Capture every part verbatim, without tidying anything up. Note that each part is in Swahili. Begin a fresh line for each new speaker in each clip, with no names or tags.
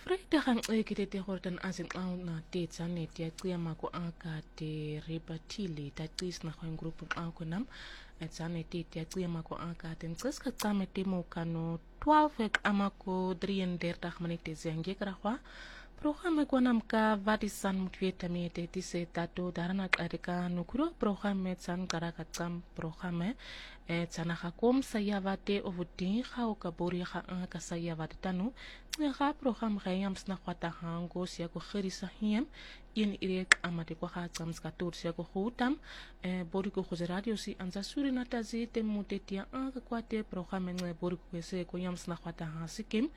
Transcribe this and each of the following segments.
Freitag ang ekitete hortan asin au na te tsane te tia mako aka te rebatili ta tis na khoin grupo au konam et tsane te te tia mako aka ten tsis ka tsame te mo kano twaalf ek amako drieëndertig minute zenge krakwa Programme kwanam ka vatisan mutweta miete tise tato darana karika nukuro programme tsan karaka tsam programme e tsana hakom sayavate ovutin ha okabori ha ka sayavate tanu nga programme gayam sna kwata hango sia ko khirisa hiem in irek amate ko ha tsam skatur sia ko hutam e bori ko khoze radio si anza suri natazi te mutetia an ka kwate programme nge bori ko se ko yam sna kwata ha sikim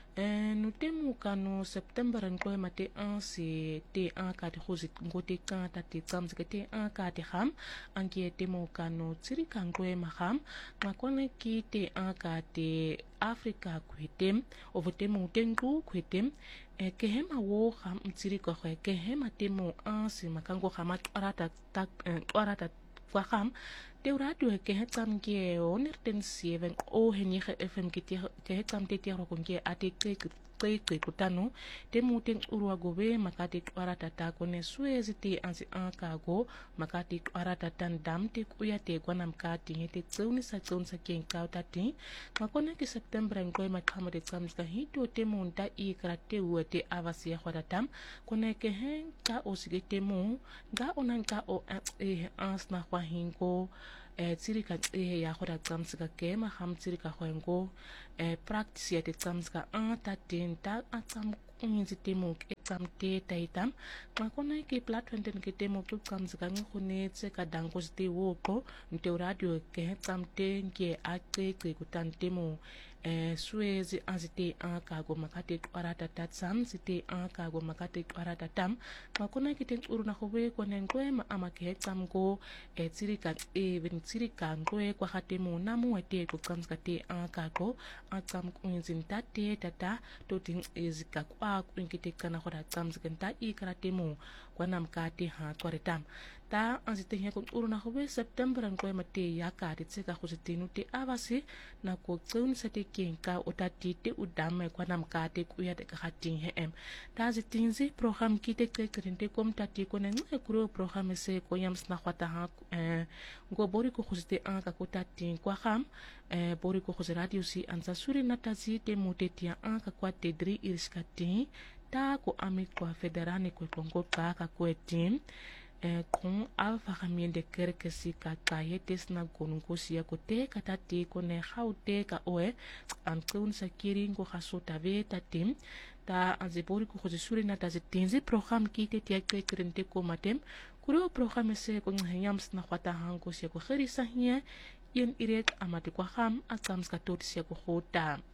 E no temu kano September nkoe mate an si te an ka te khozi ngote kan ta te tsam ke te an ka te ham anki temu kano tsiri kan koe maham makone ki te an ka te Africa kwetem ovo temu tengu kwetem e ke hema wo ham tsiri ko ke hema temu an si makango hama arata tak arata kwaham te radio ke hetam ke onerten seven o henige F M ke te hetam te te ro konge ate ke ke ke kutano te muten urwa gobe makati arata ta kone suezi te ansi ankago makati arata tan dam te kuya te kwanam ka te te tsuni sa tsun sa ken ka tati makone ke September ngoi makama de tsam ska hito te monta i krate u te avasi ya khwadatam kone ke hen ka osige te mo ga onan ka o e ans na kwa hingo e tsirika e ya khora tsamsika ke ma ham tsirika khoengo e practice ya te tsamsika an ta tenta atsam kunzi temo ke tsamte taitam makona ke platform ten ke temo ke tsamsika ngone tse ka dango ste wopo nte radio ke tsamte ke ake ke kutan temo e suezi azite an kago makate arata tatsam site an kago makate arata tam makona ke ten uruna khowe konen ko ma amake tsamgo e tsirika e ben tsirika ngoe kwa hatemo namu ete ko tsamskate an kago atsam kunzin tate tata to tin ezika kwa kunkite kana khora tsamskenta i karatemo kwanam kate ha kwaretam ta anzite he ko uruna khowe September ngoe mate yakate tseka khositinu te avasi na ko tsun sate kenka otati te udame kwanam kate kuya te khating he em ta zitinzi program kite ke krinte kom tati ko ne nge kuro program se ko yam sna khwata ha go bori ko khosite an ka ko tati kwa kham e bori ko khos radio si anza suri natazi te motetia an ka kwa te dri irskati ta ko ami kwa federane ko kongo ka ka ko etim e kon alfa khamien de kerke si ka kayetes na gonungo si ko te katati ko ne haute ka oe an kun sakiri ngo khasota ve tatim ta azebori ko khosuri natazi tinzi program kite tia ke krente ko matem kuro program se ko ngayams na khwata hango si ko khirisa hie yen irek amati kwa kham atsam ska tot si ko khota